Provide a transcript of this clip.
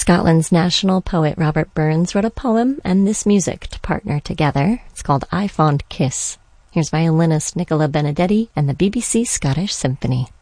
Scotland's national poet Robert Burns wrote a poem and this music to partner together. It's called I Fond Kiss. Here's violinist Nicola Benedetti and the BBC Scottish Symphony.